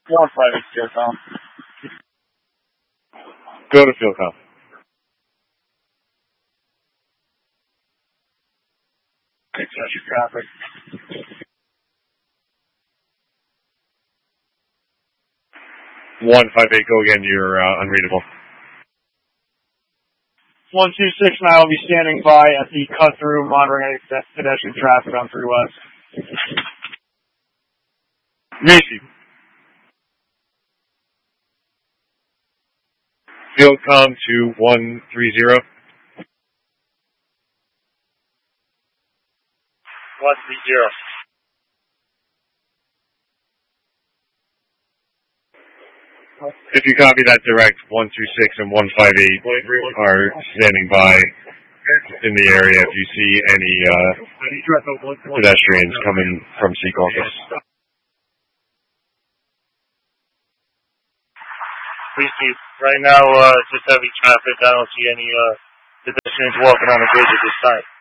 158 Philcom. Go to Philcom. Excessive traffic. 158, go again, you're unreadable. 126 and I will be standing by at the cut-through, monitoring any pedestrian traffic on 3 West. Macy. Philcom to 130. 130. If you copy that direct, 126 and 158 are standing by in the area if you see any pedestrians coming from Secaucus. Please keep. Right now, just heavy traffic. I don't see any pedestrians walking on the bridge at this time.